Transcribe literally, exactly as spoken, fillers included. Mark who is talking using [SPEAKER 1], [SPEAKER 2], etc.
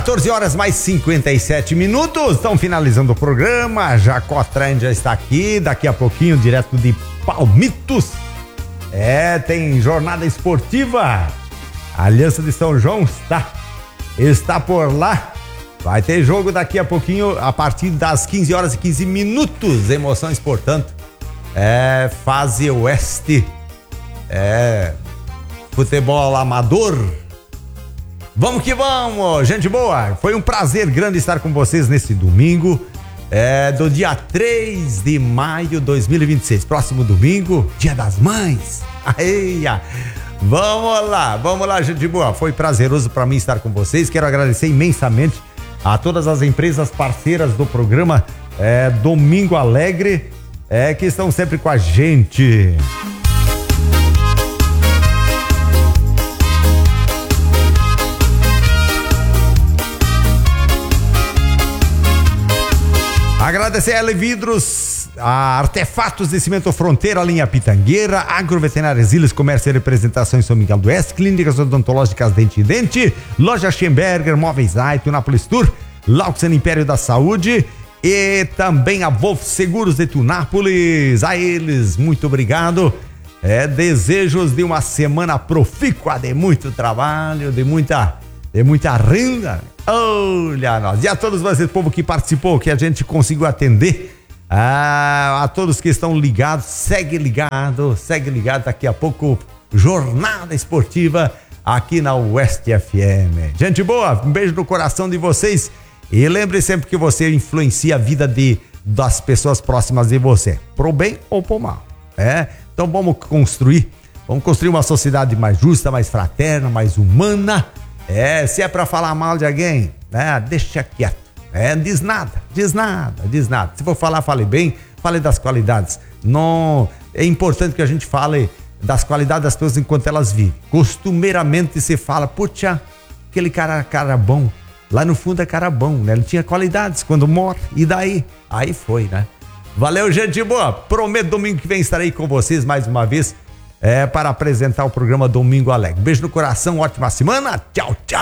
[SPEAKER 1] quatorze horas mais cinquenta e sete minutos, estão finalizando o programa. Jacotran já está aqui, daqui a pouquinho, direto de Palmitos. É, tem jornada esportiva. A Aliança de São João está, está por lá. Vai ter jogo daqui a pouquinho, a partir das quinze horas e quinze minutos. Emoções, portanto. É, fase oeste. É, futebol amador. Vamos que vamos, gente boa. Foi um prazer grande estar com vocês nesse domingo, é, do dia três de maio de dois mil e vinte e seis. Próximo domingo, Dia das Mães. Aeia. Vamos lá, vamos lá, gente boa. Foi prazeroso para mim estar com vocês. Quero agradecer imensamente a todas as empresas parceiras do programa é, Domingo Alegre, é, que estão sempre com a gente. Agradecer a Elevidros, a Artefatos de Cimento Fronteira, linha Pitangueira, Agroveterinária Ziles, Comércio e Representação em São Miguel do Oeste, Clínicas Odontológicas Dente e Dente, Loja Schemberger, Móveis Aito, Nápoles Tour, Lauxen Império da Saúde e também a Wolf Seguros de Tunápolis. A eles, muito obrigado. É, desejos de uma semana profícua, de muito trabalho, de muita, de muita renda. Olha nós, e a todos vocês, povo que participou, que a gente conseguiu atender, ah, a todos que estão ligados, segue ligado, segue ligado, daqui a pouco, jornada esportiva aqui na Oeste F M. Gente boa, um beijo no coração de vocês e lembre sempre que você influencia a vida de, das pessoas próximas de você, pro bem ou pro mal, é? Então vamos construir, vamos construir uma sociedade mais justa, mais fraterna, mais humana. É, se é pra falar mal de alguém, né, deixa quieto. É, diz nada, diz nada, diz nada. Se for falar, fale bem, fale das qualidades. Não, é importante que a gente fale das qualidades das pessoas enquanto elas vivem. Costumeiramente se fala, puxa, aquele cara, cara bom. Lá no fundo é cara bom, né? Ele tinha qualidades quando morre, e daí? Aí foi, né? Valeu, gente boa. Prometo, domingo que vem estarei com vocês mais uma vez. É, para apresentar o programa Domingo Alegre. Beijo no coração, ótima semana, tchau, tchau.